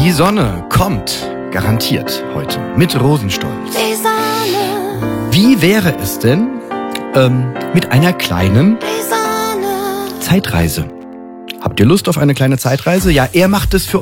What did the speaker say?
Die Sonne kommt garantiert heute mit Rosenstolz. Die Sonne, Wie wäre es denn mit einer kleinen die Sonne. Zeitreise? Habt ihr Lust auf eine kleine Zeitreise? Ja, er macht es für